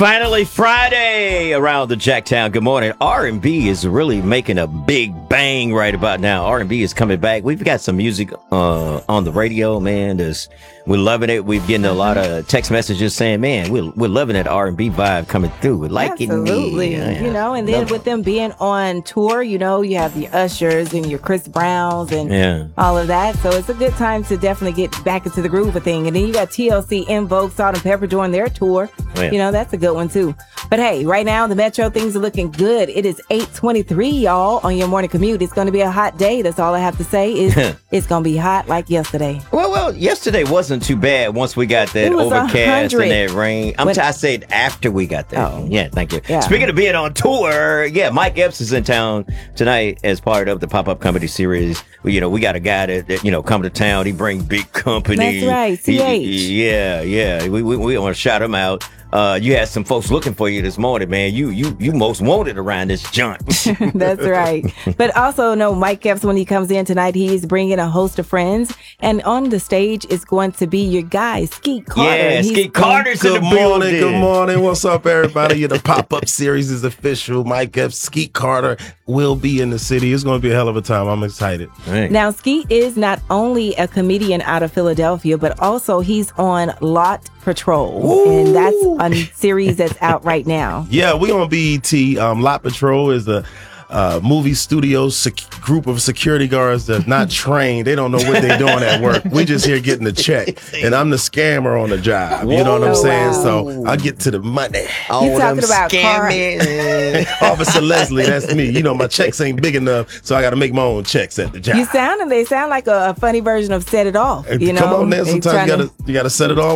Finally, Friday around the Jacktown. Good morning. R&B is really making a big bang right about now. R&B is coming back. We've got some music on the radio, man. We're loving it. We're getting a lot of text messages saying, man, we're loving that R&B vibe coming through. We're liking it. Absolutely. Yeah. You know, and then with them being on tour, you know, you have your Ushers and your Chris Browns and all of that. So it's a good time to definitely get back into the groove of thing. And then you got TLC, In Vogue, Salt and Pepper doing their tour. Oh, yeah. You know, that's a good one too. But hey, right now the Metro, things are looking good. It is 8:23, y'all, on your morning commute. It's going to be a hot day. That's all I have to say is it's going to be hot like yesterday. Well, yesterday wasn't too bad once we got that overcast 100. and that rain. I said after we got that. Oh. Yeah, thank you. Yeah. Speaking of being on tour, Mike Epps is in town tonight as part of the pop-up comedy series. We got a guy that come to town. He bring big company. That's right, CH. Yeah. We want to shout him out. You had some folks looking for you this morning, man. You most wanted around this joint. That's right. But also, no, Mike Epps, when he comes in tonight, he's bringing a host of friends. And on the stage is going to be your guy, Skeet Carter. Yeah, Skeet Carter's in the building. Good morning. What's up, everybody? The pop-up series is official. Mike Epps, Skeet Carter will be in the city. It's going to be a hell of a time. I'm excited. Right. Now, Skeet is not only a comedian out of Philadelphia, but also he's on Lot Patrol. Ooh. And that's a series that's out right now. Yeah, we on BET. Lot Patrol is a movie studio group of security guards that's not trained. They don't know what they're doing at work. We just here getting the check. And I'm the scammer on the job. You know what I'm saying? Wow. So I get to the money. You're talking about Officer Leslie, that's me. You know, my checks ain't big enough, so I got to make my own checks at the job. They sound like a funny version of Set It Off. You know, Come on, man. Sometimes you got to set it off.